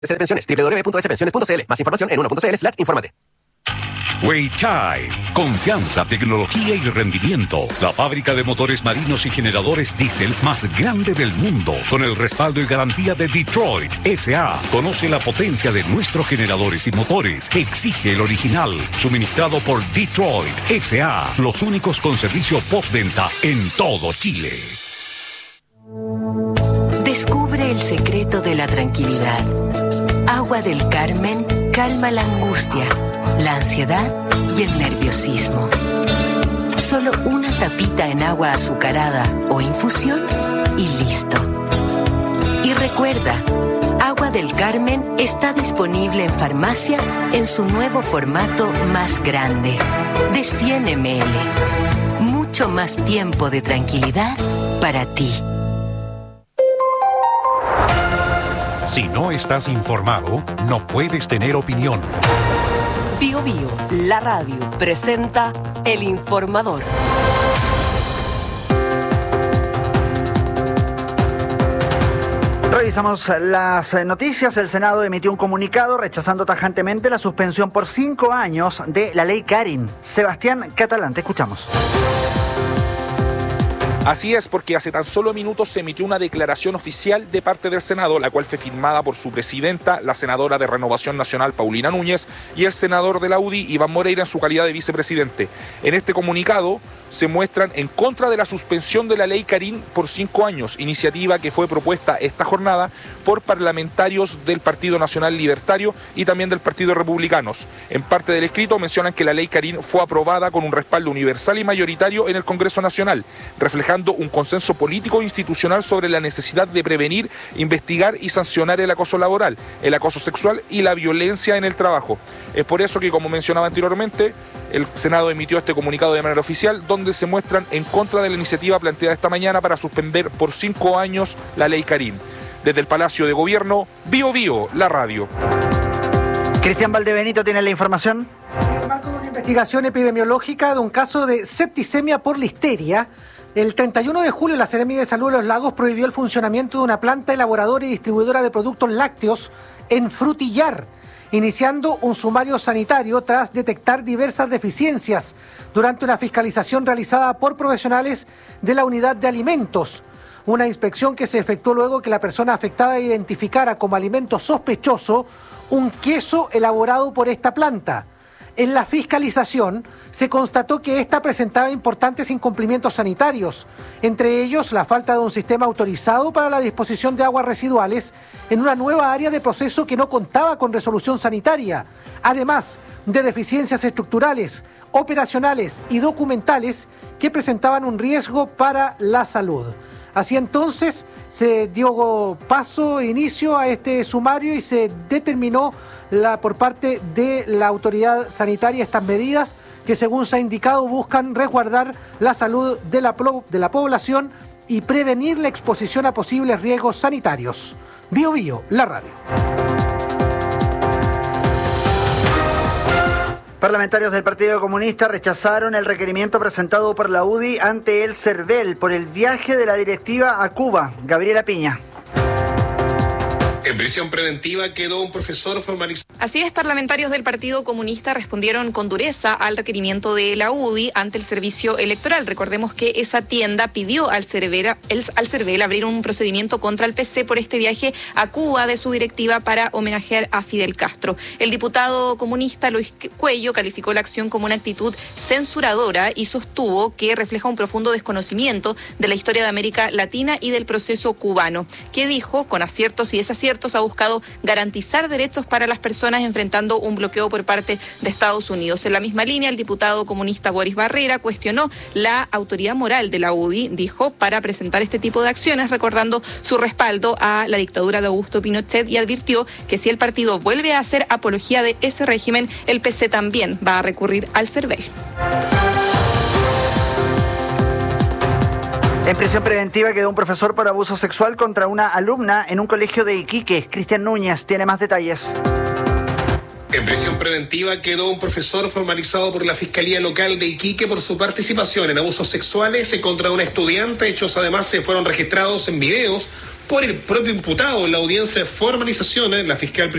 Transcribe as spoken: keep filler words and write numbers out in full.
S Pensiones, doble u doble u doble u punto s pensiones punto c l. Más información en uno punto c l slash infórmate. Weichai, confianza, tecnología y rendimiento. La fábrica de motores marinos y generadores diésel más grande del mundo, con el respaldo y garantía de Detroit S A. Conoce la potencia de nuestros generadores y motores. Exige el original, suministrado por Detroit S A. Los únicos con servicio postventa en todo Chile. Descubre el secreto de la tranquilidad. Agua del Carmen calma la angustia, la ansiedad y el nerviosismo. Solo una tapita en agua azucarada o infusión y listo. Y recuerda, Agua del Carmen está disponible en farmacias en su nuevo formato más grande, de cien mililitros. Mucho más tiempo de tranquilidad para ti. Si no estás informado, no puedes tener opinión. Bio Bio, la radio, presenta El Informador. Revisamos las noticias. El Senado emitió un comunicado rechazando tajantemente la suspensión por cinco años de la ley Karin. Sebastián Catalán, te escuchamos. Así es, porque hace tan solo minutos se emitió una declaración oficial de parte del Senado, la cual fue firmada por su presidenta, la senadora de Renovación Nacional, Paulina Núñez, y el senador de la U D I, Iván Moreira, en su calidad de vicepresidente. En este comunicado se muestran en contra de la suspensión de la ley Karin por cinco años, iniciativa que fue propuesta esta jornada por parlamentarios del Partido Nacional Libertario y también del Partido Republicanos. En parte del escrito mencionan que la ley Karin fue aprobada con un respaldo universal y mayoritario en el Congreso Nacional, reflejando un consenso político e institucional sobre la necesidad de prevenir, investigar y sancionar el acoso laboral, el acoso sexual y la violencia en el trabajo. Es por eso que, como mencionaba anteriormente, el Senado emitió este comunicado de manera oficial, donde se muestran en contra de la iniciativa planteada esta mañana para suspender por cinco años la ley Karin. Desde el Palacio de Gobierno, Bio Bio, la radio. Cristian Valdebenito tiene la información. En el marco de una investigación epidemiológica de un caso de septicemia por listeria, el treinta y uno de julio la Seremi de Salud de los Lagos prohibió el funcionamiento de una planta elaboradora y distribuidora de productos lácteos en Frutillar, iniciando un sumario sanitario tras detectar diversas deficiencias durante una fiscalización realizada por profesionales de la unidad de alimentos. Una inspección que se efectuó luego que la persona afectada identificara como alimento sospechoso un queso elaborado por esta planta. En la fiscalización se constató que esta presentaba importantes incumplimientos sanitarios, entre ellos la falta de un sistema autorizado para la disposición de aguas residuales en una nueva área de proceso que no contaba con resolución sanitaria, además de deficiencias estructurales, operacionales y documentales que presentaban un riesgo para la salud. Así entonces se dio paso e inicio a este sumario y se determinó la, por parte de la autoridad sanitaria estas medidas que, según se ha indicado, buscan resguardar la salud de la, de la población y prevenir la exposición a posibles riesgos sanitarios. Bio Bio, la radio. Parlamentarios del Partido Comunista rechazaron el requerimiento presentado por la U D I ante el CERVEL por el viaje de la directiva a Cuba. Gabriela Piña. En prisión preventiva quedó un profesor formalizado. Así es, parlamentarios del Partido Comunista respondieron con dureza al requerimiento de la U D I ante el servicio electoral. Recordemos que esa tienda pidió al CERVEL, al CERVEL abrir un procedimiento contra el P C por este viaje a Cuba de su directiva para homenajear a Fidel Castro. El diputado comunista Luis Cuello calificó la acción como una actitud censuradora y sostuvo que refleja un profundo desconocimiento de la historia de América Latina y del proceso cubano, que dijo, con aciertos y desaciertos, ha buscado garantizar derechos para las personas enfrentando un bloqueo por parte de Estados Unidos. En la misma línea, el diputado comunista Boris Barrera cuestionó la autoridad moral de la U D I, dijo, para presentar este tipo de acciones, recordando su respaldo a la dictadura de Augusto Pinochet, y advirtió que si el partido vuelve a hacer apología de ese régimen, el P C también va a recurrir al CERVEL. En prisión preventiva quedó un profesor por abuso sexual contra una alumna en un colegio de Iquique. Cristian Núñez tiene más detalles. En prisión preventiva quedó un profesor formalizado por la Fiscalía Local de Iquique por su participación en abusos sexuales contra una estudiante. Hechos además se fueron registrados en videos por el propio imputado en la audiencia de formalización. La fiscal